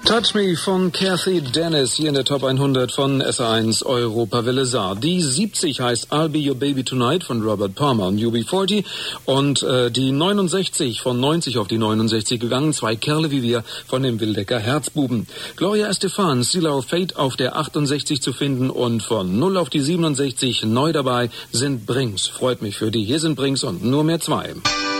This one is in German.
Touch Me von Kathy Dennis hier in der Top 100 von SA1 Europawelle Saar. Die 70 heißt I'll Be Your Baby Tonight von Robert Palmer und UB40 und die 69 von 90 auf die 69 gegangen, Zwei Kerle wie wir von dem Wildecker Herzbuben. Gloria Estefan, Seal Our Fate auf der 68 zu finden und von 0 auf die 67 neu dabei sind Brings. Freut mich für die. Hier sind Brings und nur mehr zwei.